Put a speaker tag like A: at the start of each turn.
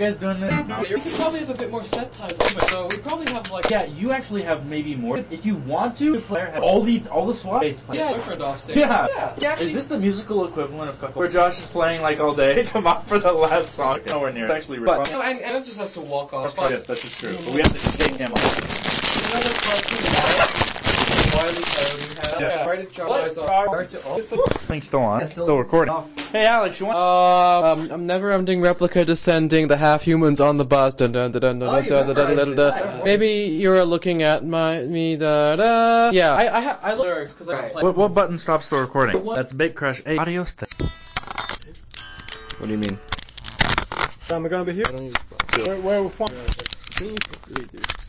A: guys doing this?
B: We probably have a bit more set times, so we probably have like...
A: Yeah, you actually have maybe more. If you want to, the player has all the SWAT bass players.
B: Yeah, boyfriend off stage.
A: Yeah.
B: Actually,
A: Is this the musical equivalent of Cuckold? Where Josh is playing like all day? Come on for the last song. Nowhere near. It's actually
B: but, no, and Anna just has to walk off.
A: Yes, that's just true. But we have to take him off.
B: Another cartoon Wiley Coyote had. Yeah. Right at John's
A: Thing's still on. Still recording. Hey Alex, you want?
B: I'm never ending replica descending, the half humans on the bus. Dun, dun, dun, dun, dun, dun, dun, dun, dun, dun. Maybe you're looking at me. Da, da. Yeah, I look lyrics because I play.
A: What button stops the recording? That's Big Crush. Hey, audio thing.
C: What do you mean?
D: Am I gonna be here?
C: I don't use
D: Where we from?